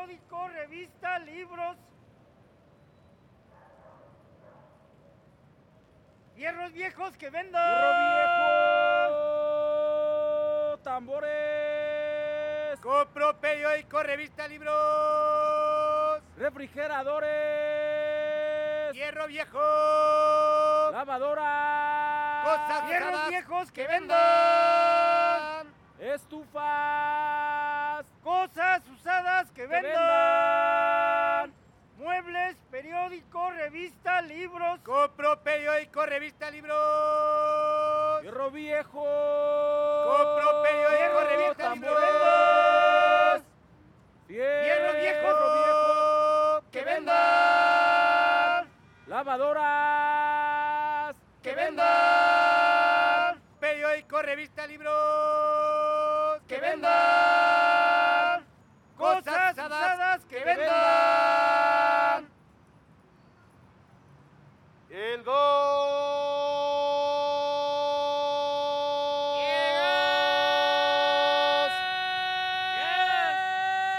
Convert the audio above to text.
periódico, revista, libros. Hierros viejos que vendan. Hierro viejo. Tambores. Compro periódico, revista, libros. Refrigeradores. Hierro viejo. Lavadoras. Cosas Hierros usadas viejos que que vendan. vendan. Estufas. Cosas usadas que Que vendan. vendan. Muebles, periódico, revista, libros. Compro periódico, revista, libros. Hierro viejo. Compro periódico, Hierro revista, tambores. libros. Hierro Hierro viejo. Que vendan. Lavadoras. Que vendan. Periódico, revista, libros. Que vendan. Cosas usadas que vendan.